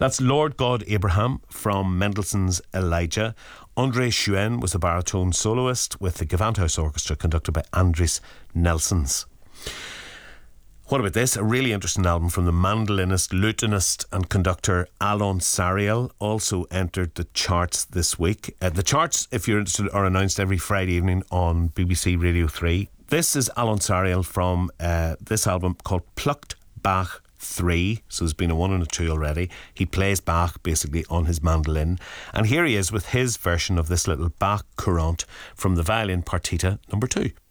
That's Lord God Abraham from Mendelssohn's Elijah. André Schuen was the baritone soloist with the Gewandhaus Orchestra conducted by Andris Nelsons. What about this? A really interesting album from the mandolinist, lutenist and conductor Alon Sariel, also entered the charts this week. The charts, if you're interested, are announced every Friday evening on BBC Radio 3. This is Alon Sariel from this album called Plucked Bach 3, so there's been a 1 and a 2 already. He plays Bach basically on his mandolin, and here he is with his version of this little Bach courant from the violin partita number 2.